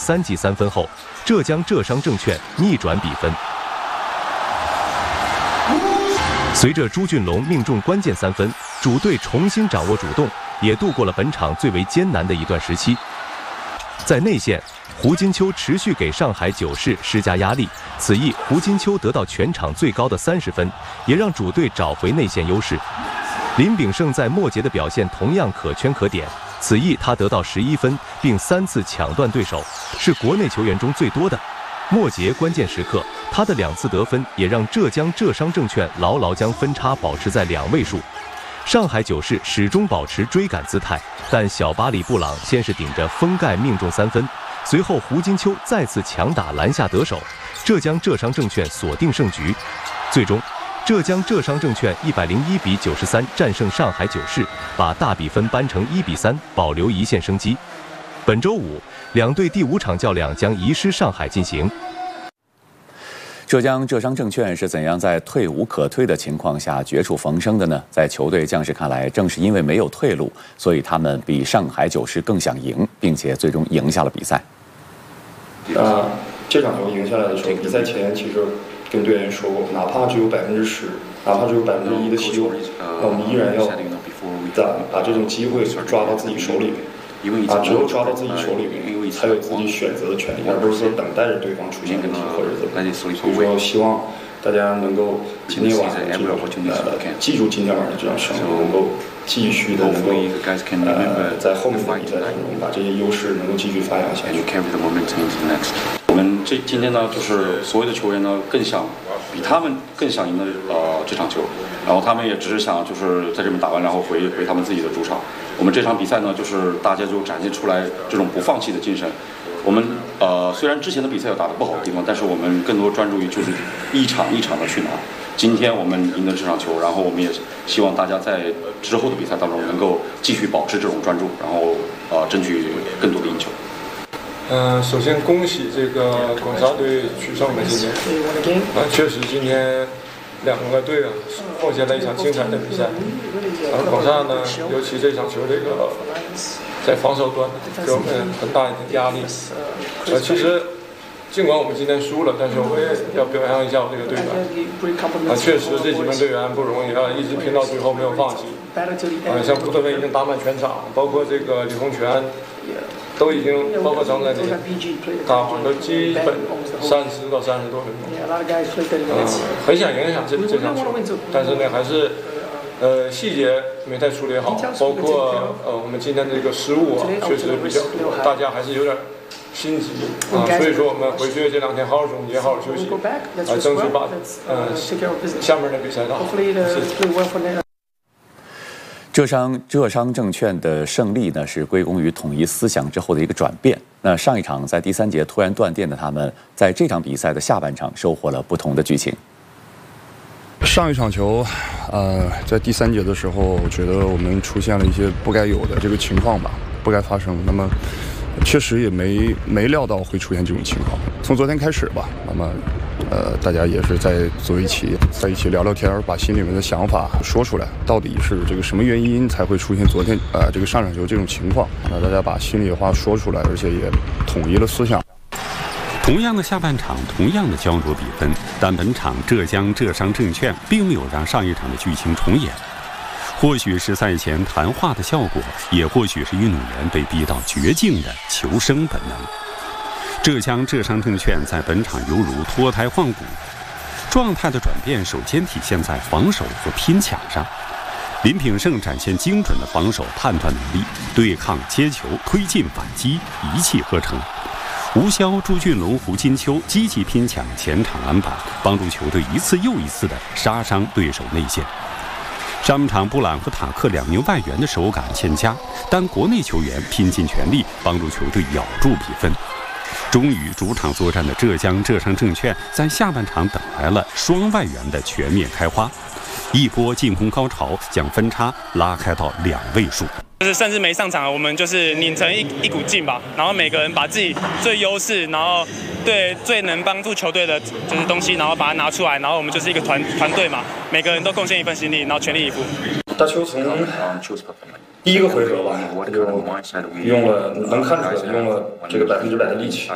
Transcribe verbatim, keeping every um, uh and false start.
三记三分后，浙江浙商证券逆转比分。随着朱俊龙命中关键三分，主队重新掌握主动，也度过了本场最为艰难的一段时期。在内线，胡金秋持续给上海九世施加压力，此役胡金秋得到全场最高的三十分，也让主队找回内线优势。林炳胜在末节的表现同样可圈可点，此役他得到十一分，并三次抢断对手，是国内球员中最多的。末节关键时刻，他的两次得分也让浙江浙商证券牢牢将分差保持在两位数。上海九世始终保持追赶姿态，但小巴里布朗先是顶着封盖命中三分，随后胡金秋再次强打篮下得手，浙江浙商证券锁定胜局。最终，浙江浙商证券一百零一比九十三战胜上海九世，把大比分扳成一比三，保留一线生机。本周五，两队第五场较量将移师上海进行。 浙江浙商证券是怎样在退无可退的情况下绝处逢生的呢？在球队将士看来，正是因为没有退路，所以他们比上海九世更想赢，并且最终赢下了比赛。 那这场球赢下来的时候，比赛前其实跟队员说过，哪怕只有百分之十，哪怕只有百分之一的希望，那我们依然要把把这种机会抓到自己手里面。啊，只有抓到自己手里面，才有自己选择的权利，而不是说等待着对方出现问题或者怎么样。所以说，希望大家能够今天晚上这个呃记住今天晚上的这场胜利，能够继续的能够呃在后面的比赛当中把这些优势能够继续发扬下去。 我们这今天呢，就是所有的球员呢，更想比他们更想赢的呃这场球，然后他们也只是想就是在这边打完，然后回回他们自己的主场。我们这场比赛呢，就是大家就展现出来这种不放弃的精神。我们呃虽然之前的比赛有打得不好的地方，但是我们更多专注于就是一场一场的去拿。今天我们赢得这场球，然后我们也希望大家在之后的比赛当中能够继续保持这种专注，然后呃争取更多的赢球。 嗯、呃，首先恭喜这个广厦队取胜的今天。啊，确实今天两个队啊奉献了一场精彩的比赛。然后广厦呢，尤其这场球这个在防守端给我们很大的压力。呃，其实尽管我们今天输了，但是我也要表扬一下我这个队员。啊，确实这几名队员不容易啊，一直拼到最后没有放弃。啊，像布德文已经打满全场，包括这个李洪权。都已经包括张在内打完了基本三十到三十多分钟，嗯，很想赢下这这场球，但是呢还是呃细节没太处理好，包括呃我们今天这个失误啊确实比较多，大家还是有点心急啊，所以说我们回去这两天好好总结，好好休息，啊，争取把呃下面的比赛打好。 浙商浙商证券的胜利呢，是归功于统一思想之后的一个转变。那上一场在第三节突然断电的他们，在这场比赛的下半场收获了不同的剧情。 上一场球，呃，在第三节的时候，我觉得我们出现了一些不该有的这个情况吧，不该发生。那么，确实也没没料到会出现这种情况。从昨天开始吧，那么。呃，大家也是在坐一起，在一起聊聊天，把心里面的想法说出来，到底是这个什么原因才会出现昨天呃这个上场球这种情况？那大家把心里的话说出来，而且也统一了思想。 同样的下半场，同样的焦灼比分，但本场浙江浙商证券并没有让上一场的剧情重演。或许是赛前谈话的效果，也或许是运动员被逼到绝境的求生本能。浙江浙商证券在本场犹如脱胎换骨，状态的转变首先体现在防守和拼抢上。林炳胜展现精准的防守判断能力，对抗接球、推进反击，一气呵成。吴骁、朱俊龙、胡金秋积极拼抢前场篮板，帮助球队一次又一次地杀伤对手内线。上半场布朗和塔克两名外援的手感欠佳，但国内球员拼尽全力帮助球队咬住比分。终于，主场作战的浙江浙商证券在下半场等来了双外援的全面开花，一波进攻高潮将分差拉开到两位数。 就是甚至没上场，我们就是拧成一一股劲吧，然后每个人把自己最优势，然后对最能帮助球队的就是东西，然后把它拿出来，然后我们就是一个团团队嘛，每个人都贡献一份心力，然后全力以赴。 大邱从第一个回合吧，就用了能看出来用了这个百分之百的力气。